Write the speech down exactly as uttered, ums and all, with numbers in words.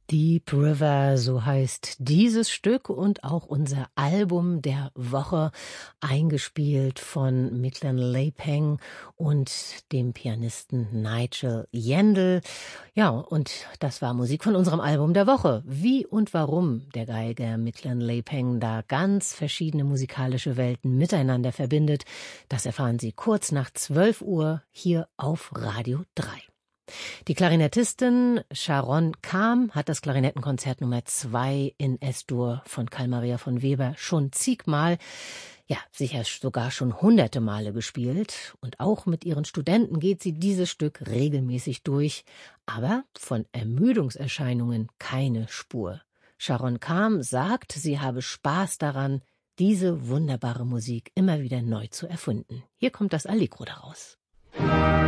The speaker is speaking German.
Deep River, so heißt dieses Stück und auch unser Album der Woche, eingespielt von Micklin Leipeng und dem Pianisten Nigel Yandell. Ja, und das war Musik von unserem Album der Woche. Wie und warum der Geiger Micklin Leipeng da ganz verschiedene musikalische Welten miteinander verbindet, das erfahren Sie kurz nach zwölf Uhr hier auf Radio drei. Die Klarinettistin Sharon Kam hat das Klarinettenkonzert Nummer zwei in S-Dur von Carl Maria von Weber schon zigmal, ja, sicher sogar schon hunderte Male gespielt. Und auch mit ihren Studenten geht sie dieses Stück regelmäßig durch. Aber von Ermüdungserscheinungen keine Spur. Sharon Kam sagt, sie habe Spaß daran, diese wunderbare Musik immer wieder neu zu erfinden. Hier kommt das Allegro daraus.